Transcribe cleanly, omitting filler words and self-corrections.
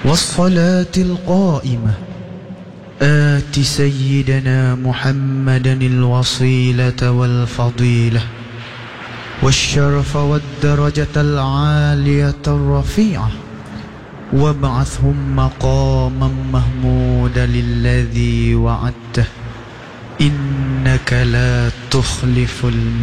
والصلاة القائمة آت سيدنا محمدا الوصيلة والفضيلة والشرف والدرجة العالية الرفيعة وابعثهم مقاما محمودا الذي وعدته إنك لا تخلف